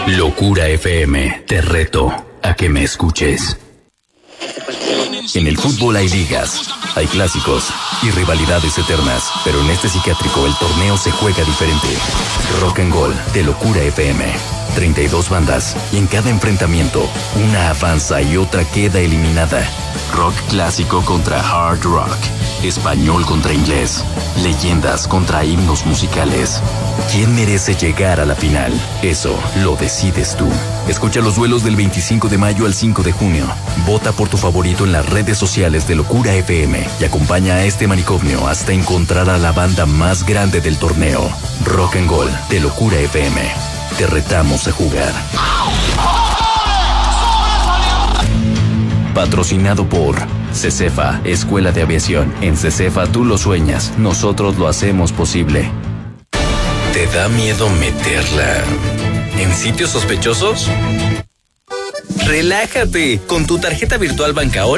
Locura FM, te reto a que me escuches. En el fútbol hay ligas, hay clásicos y rivalidades eternas, pero en este psiquiátrico el torneo se juega diferente. Rock and Gold de Locura FM. 32 bandas y en cada enfrentamiento una avanza y otra queda eliminada. Rock clásico contra hard rock, español contra inglés, leyendas contra himnos musicales. ¿Quién merece llegar a la final? Eso lo decides tú. Escucha los duelos del 25 de mayo al 5 de junio. Vota por tu favorito en las redes sociales de Locura FM y acompaña a este manicomio hasta encontrar a la banda más grande del torneo. Rock and Gold de Locura FM. Te retamos a jugar. Patrocinado por CECEFA, Escuela de Aviación. En CECEFA tú lo sueñas, nosotros lo hacemos posible. ¿Te da miedo meterla en sitios sospechosos? Relájate, con tu tarjeta virtual Bancaol